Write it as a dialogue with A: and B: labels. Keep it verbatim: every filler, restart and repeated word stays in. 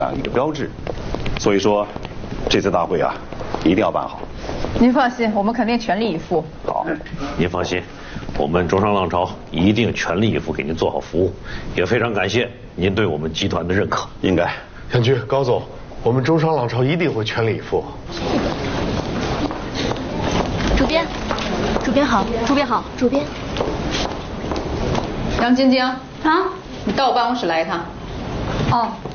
A: 啊一个标志。所以说，这次大会啊，一定要办好。
B: 您放心，我们肯定全力以赴。
A: 好，
C: 您放心，我们中商浪潮一定全力以赴给您做好服务，也非常感谢您对我们集团的认可。
A: 应该。
D: 杨局、高总，我们中商浪潮一定会全力以赴。
E: 主编，主编好，主编好，主编。
B: 杨晶晶
E: 啊，
B: 你到我办公室来一趟。
E: 哦。